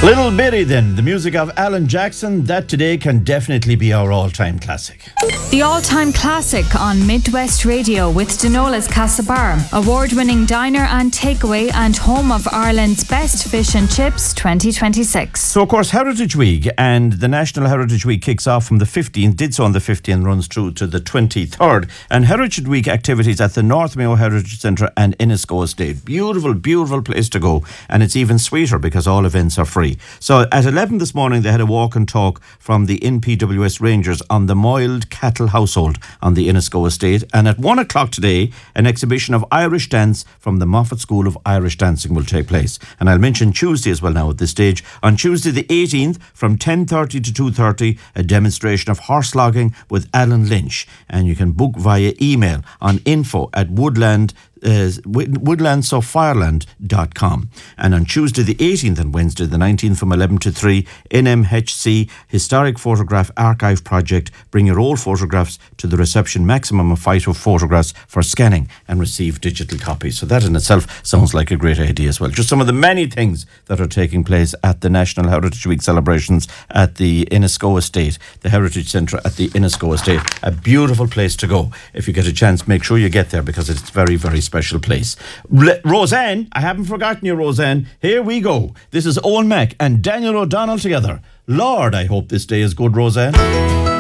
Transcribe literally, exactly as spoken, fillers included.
Little Bitty then, the music of Alan Jackson, that today can definitely be our all-time classic. The all-time classic on Midwest Radio with Denola's Castlebar, award-winning diner and takeaway and home of Ireland's best fish and chips twenty twenty-six. So of course Heritage Week, and the National Heritage Week kicks off from the fifteenth, did so on the fifteenth, runs through to the twenty-third, and Heritage Week activities at the North Mayo Heritage Centre and Innisco Estate. Beautiful, beautiful place to go, and it's even sweeter because all events are free. So at eleven this morning they had a walk and talk from the N P W S Rangers on the Moiled Cattle Household on the Innisco Estate, and at one o'clock today an exhibition of Irish dance from the Moffat School of Irish Dancing will take place. And I'll mention Tuesday as well now at this stage. On Tuesday the eighteenth from ten thirty to two thirty, a demonstration of horse logging with Alan Lynch, and you can book via email on info at woodland Uh, woodland so fireland dot com. And on Tuesday the eighteenth and Wednesday the nineteenth from eleven to three, N M H C Historic Photograph Archive Project. Bring your old photographs to the reception, maximum of five photographs for scanning, and receive digital copies. So that in itself sounds like a great idea as well. Just some of the many things that are taking place at the National Heritage Week celebrations at the Innisco Estate, the Heritage Centre at the Innisco Estate. A beautiful place to go. If you get a chance, make sure you get there because it's very, very special. Special place. Le- Roseanne, I haven't forgotten you, Roseanne. Here we go. This is Owen Mack and Daniel O'Donnell together. Lord, I hope this day is good, Roseanne.